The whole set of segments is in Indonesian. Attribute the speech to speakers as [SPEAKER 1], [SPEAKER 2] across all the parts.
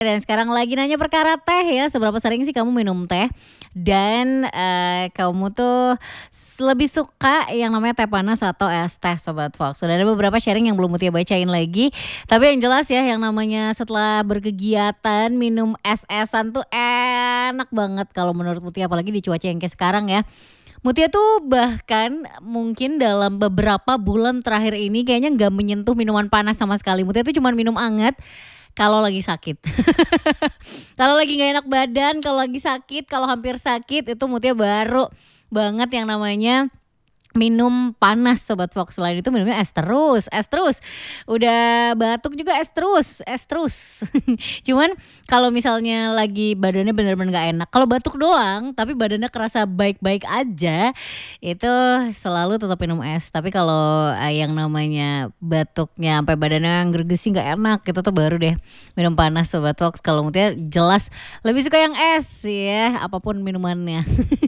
[SPEAKER 1] Dan sekarang lagi nanya perkara teh ya, seberapa sering sih kamu minum teh? Dan, kamu tuh lebih suka yang namanya teh panas atau es teh Sobat Fox? Sudah ada beberapa sharing yang belum Mutia bacain lagi, tapi yang jelas ya yang namanya setelah berkegiatan minum es-esan tuh enak banget kalau menurut Mutia, apalagi di cuaca yang kayak sekarang ya. Mutia tuh bahkan mungkin dalam beberapa bulan terakhir ini kayaknya nggak menyentuh minuman panas sama sekali. Mutia tuh cuman minum anget kalau lagi sakit. Kalau lagi nggak enak badan, kalau lagi sakit, kalau hampir sakit itu Mutia baru banget yang namanya minum panas Sobat Fox. Selain itu minumnya es terus, es terus. Udah batuk juga es terus, es terus. Cuman kalau misalnya lagi badannya bener-bener gak enak, kalau batuk doang tapi badannya kerasa baik-baik aja, itu selalu tetap minum es. Tapi kalau yang namanya batuknya sampai badannya gergesi gak enak, itu tuh baru deh minum panas Sobat Fox. Kalau Mutia jelas lebih suka yang es ya, apapun minumannya.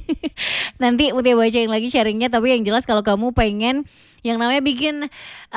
[SPEAKER 1] Nanti Mutia bacain lagi sharingnya, tapi yang jelas kalau kamu pengen yang namanya bikin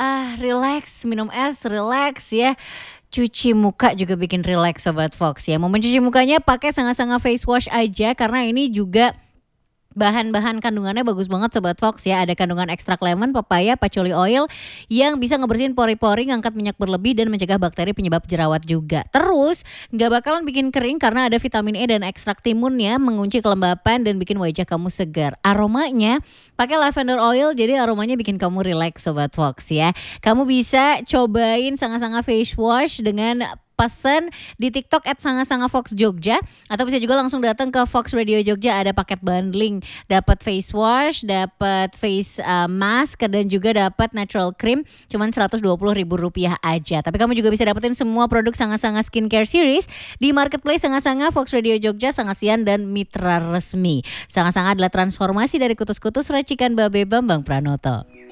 [SPEAKER 1] relax, minum es relax ya. Cuci muka juga bikin relax Sobat Fox ya. Mau mencuci mukanya pakai Sanga-Sanga face wash aja, karena ini juga bahan-bahan kandungannya bagus banget Sobat Fox ya. Ada kandungan ekstrak lemon, papaya, patchouli oil yang bisa ngebersihin pori-pori, ngangkat minyak berlebih dan mencegah bakteri penyebab jerawat juga. Terus gak bakalan bikin kering karena ada vitamin E dan ekstrak timunnya, mengunci kelembapan dan bikin wajah kamu segar. Aromanya pakai lavender oil, jadi aromanya bikin kamu relax Sobat Fox ya. Kamu bisa cobain Sanga-Sanga face wash dengan pesan di TikTok @sanga-sanga_fox_jogja, atau bisa juga langsung datang ke Fox Radio Jogja, ada paket bundling, dapat face wash, dapat face mask dan juga dapat natural cream, cuman Rp120.000 aja. Tapi kamu juga bisa dapetin semua produk Sanga-Sanga Skincare Series di marketplace Sanga-Sanga, Fox Radio Jogja, Sangasian dan mitra resmi. Sanga-Sanga adalah transformasi dari kutus-kutus racikan Babe Bambang Pranoto.